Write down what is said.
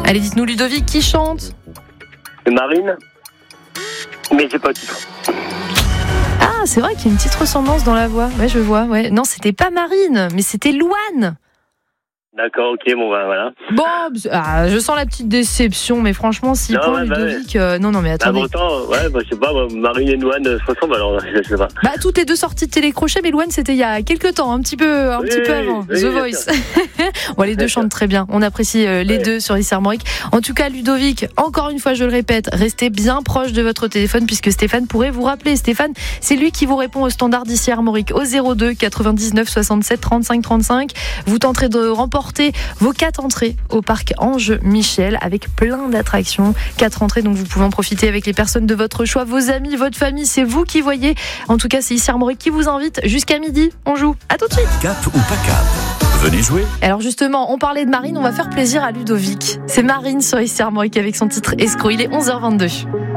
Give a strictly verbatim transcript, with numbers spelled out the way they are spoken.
Allez, dites-nous Ludovic, qui chante? Marine. Mais j'ai pas le titre. Ah, c'est vrai qu'il y a une petite ressemblance dans la voix. Ouais, je vois. Ouais. Non, c'était pas Marine, mais c'était Louane. D'accord, ok, bon bah voilà. Bon, ah, je sens la petite déception, mais franchement, six Non, points, ouais, bah, Ludovic. Euh, non, non, mais Ah, attendez. pourtant, ouais, bah, je sais pas, bah, Marine et Louane se ressemblent, alors je sais pas. Bah, toutes les deux sorties de télécrochet, mais Louane, c'était il y a quelques temps, un petit peu, un Oui, petit peu oui, avant. oui, The bien Voice. sûr. Bon, les deux chantent très bien. On apprécie euh, les Ouais. deux sur Ici Armorique. En tout cas, Ludovic, encore une fois, je le répète, restez bien proche de votre téléphone puisque Stéphane pourrait vous rappeler. Stéphane, c'est lui qui vous répond au standard d'Ici Armorique au zéro deux quatre-vingt-dix-neuf soixante-sept trente-cinq trente-cinq. Vous tenterez de remporter vos quatre entrées au parc Ange Michel avec plein d'attractions. Quatre entrées, donc vous pouvez en profiter avec les personnes de votre choix, vos amis, votre famille, c'est vous qui voyez. En tout cas, c'est Ici Armorique qui vous invite jusqu'à midi. On joue. À tout de suite. Cap ou pas cap? Venez jouer. Alors justement, on parlait de Marine, on va faire plaisir à Ludovic. C'est Marine sur Ici Armorique avec son titre Escroc. Il est onze heures vingt-deux.